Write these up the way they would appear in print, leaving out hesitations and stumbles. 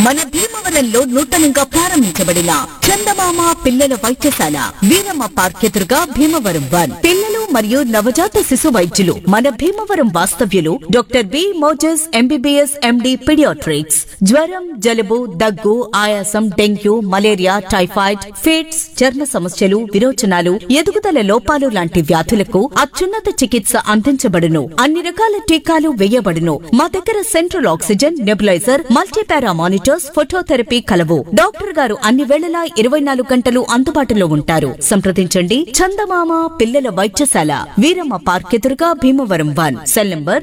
మన భీమవరంలో నూతనంగా ప్రారంభించబడిన చందమామ పిల్లల వైద్యశాల వీరమ్మ పార్క్ ఎదురుగా భీమవరం 1 పిల్లలు మరియు నవజాత శిశు వైద్యులు మన భీమవరం వాస్తవ్యులు doctor B Moses MBBS MD paediatrics. జ్వరం, జలుబు, దగ్గు, ఆయాసం, డెంగ్యూ, మలేరియా, టైఫాయిడ్, ఫిట్స్, చర్మ సమస్యలు, విరోచనాలు, ఎదుగుదల లోపాలు లాంటి వ్యాధులకు అత్యున్నత చికిత్స అందించబడును. అన్ని రకాల టీకాలు వేయబడును. మా దగ్గర central oxygen, nebuliser, multipara monitors, phototherapy కలవు. డాక్టర్ గారు అన్ని వేళలా 24 గంటలు అందుబాటులో ఉంటారు. సంప్రదించండి. చందమామ పిల్లల వైద్యశాల వీరమ్మ పార్క్ ఎదురుగా Bhimavaram 1. Cell number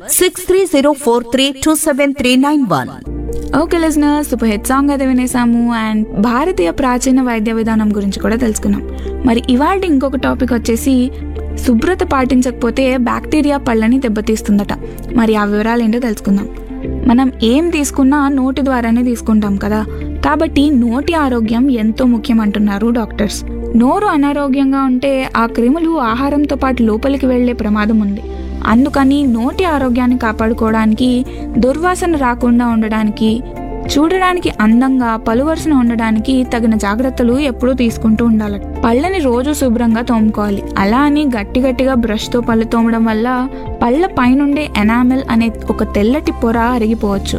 6304327391. Okay listeners, super hit song అయితే వినేసాము అండ్ భారతీయ ప్రాచీన వైద్య విధానం గురించి కూడా తెలుసుకున్నాం. మరి ఇవాళ ఇంకొక టాపిక్ వచ్చేసి శుభ్రత పాటించకపోతే బ్యాక్టీరియా పళ్ళని దెబ్బతీస్తుందట. మరి ఆ వివరాలు ఏంటో తెలుసుకుందాం. మనం ఏం తీసుకున్నా నోటి ద్వారానే తీసుకుంటాం కదా, కాబట్టి నోటి ఆరోగ్యం ఎంతో ముఖ్యం అంటున్నారు డాక్టర్స్. నోరు అనారోగ్యంగా ఉంటే ఆ క్రిములు ఆహారంతో పాటు లోపలికి వెళ్లే ప్రమాదం ఉంది. అందుకని నోటి ఆరోగ్యాన్ని కాపాడుకోవడానికి, దుర్వాసన రాకుండా ఉండడానికి, చూడడానికి అందంగా పలువరుసన ఉండడానికి తగిన జాగ్రత్తలు ఎప్పుడూ తీసుకుంటూ ఉండాలి. పళ్ళని రోజు శుభ్రంగా తోముకోవాలి. అలా అని గట్టిగా బ్రష్తో పళ్ళు తోమడం వల్ల పళ్ళ పైనుండే ఎనామెల్ అనే ఒక తెల్లటి పొర అరిగిపోవచ్చు.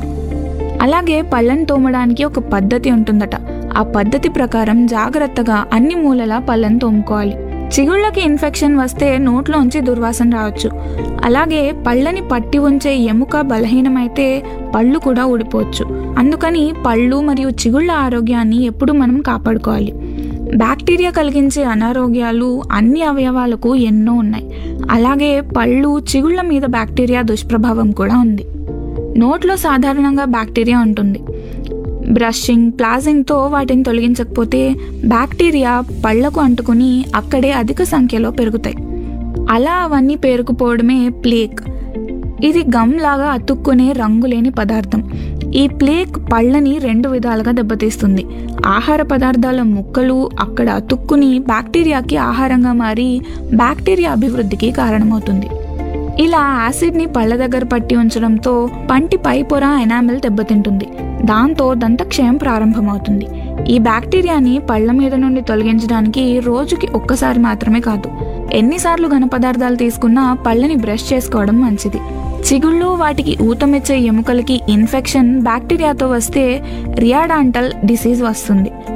అలాగే పళ్ళని తోమడానికి ఒక పద్ధతి ఉంటుందట. ఆ పద్ధతి ప్రకారం జాగ్రత్తగా అన్ని మూలలా పళ్ళని తోముకోవాలి. చిగుళ్ళకి ఇన్ఫెక్షన్ వస్తే నోట్లోంచి దుర్వాసన రావచ్చు. అలాగే పళ్ళని పట్టి ఉంచే ఎముక బలహీనమైతే పళ్ళు కూడా ఊడిపోవచ్చు. అందుకని పళ్ళు మరియు చిగుళ్ళ ఆరోగ్యాన్ని ఎప్పుడు మనం కాపాడుకోవాలి. బ్యాక్టీరియా కలిగించే అనారోగ్యాలు అన్ని అవయవాలకు ఎన్నో ఉన్నాయి. అలాగే పళ్ళు, చిగుళ్ళ మీద బ్యాక్టీరియా దుష్ప్రభావం కూడా ఉంది. నోట్లో సాధారణంగా బ్యాక్టీరియా ఉంటుంది. బ్రషింగ్, ప్లాజింగ్తో వాటిని తొలగించకపోతే బ్యాక్టీరియా పళ్లకు అంటుకుని అక్కడే అధిక సంఖ్యలో పెరుగుతాయి. అలా అవన్నీ పేరుకుపోవడమే ప్లేక్. ఇది గమ్ లాగా అతుక్కునే రంగులేని పదార్థం. ఈ ప్లేక్ పళ్ళని 2 విధాలుగా దెబ్బతీస్తుంది. ఆహార పదార్థాల ముక్కలు అక్కడ అతుక్కుని బ్యాక్టీరియాకి ఆహారంగా మారి బ్యాక్టీరియా అభివృద్ధికి కారణమవుతుంది. ఇలా యాసిడ్ని పళ్ళ దగ్గర పట్టి ఉంచడంతో పంటి పై పొర ఎనామెల్ దెబ్బతింటుంది. దాంతో దంతక్షయం ప్రారంభమవుతుంది. ఈ బ్యాక్టీరియాని పళ్ళ మీద నుండి తొలగించడానికి రోజుకి ఒక్కసారి మాత్రమే కాదు, ఎన్నిసార్లు ఘన పదార్థాలు తీసుకున్నా పళ్ళని బ్రష్ చేసుకోవడం మంచిది. చిగుళ్ళు, వాటికి ఊతమిచ్చే ఎముకలకి ఇన్ఫెక్షన్ బ్యాక్టీరియాతో వస్తే రియాడాంటల్ డిసీజ్ వస్తుంది.